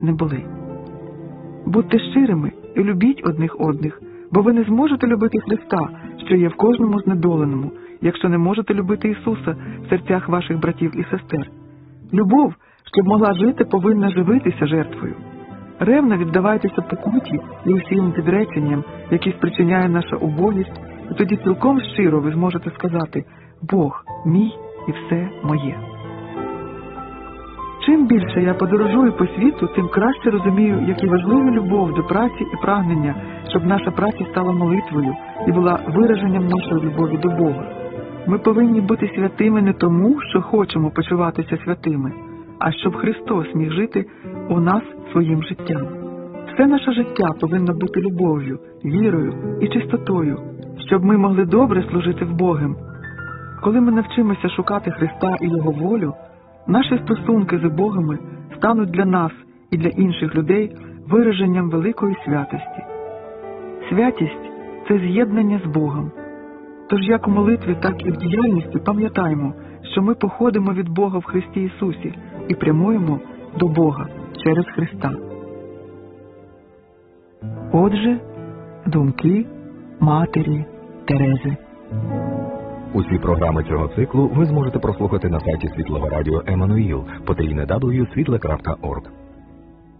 не були. Будьте щирими і любіть одних одних, бо ви не зможете любити Христа, що є в кожному знедоленому, якщо не можете любити Ісуса в серцях ваших братів і сестер. Любов, щоб могла жити, повинна живитися жертвою. Ревно віддавайтеся покуті і усім відреченням, які спричиняє наша убогість, і тоді цілком щиро ви зможете сказати «Бог мій і все моє». Чим більше я подорожую по світу, тим краще розумію, які важливі любов до праці і прагнення, щоб наша праця стала молитвою і була вираженням нашої любові до Бога. Ми повинні бути святими не тому, що хочемо почуватися святими, а щоб Христос міг жити у нас своїм життям. Все наше життя повинно бути любов'ю, вірою і чистотою, щоб ми могли добре служити в Богом. Коли ми навчимося шукати Христа і Його волю, наші стосунки з Богом стануть для нас і для інших людей вираженням великої святості. Святість – це з'єднання з Богом. Тож як у молитві, так і в діяльності пам'ятаємо, що ми походимо від Бога в Христі Ісусі і прямуємо до Бога через Христа. Отже, думки матері Терези. Усі програми цього циклу ви зможете прослухати на сайті Світлого Радіо Еммануїл, www.світле.орг.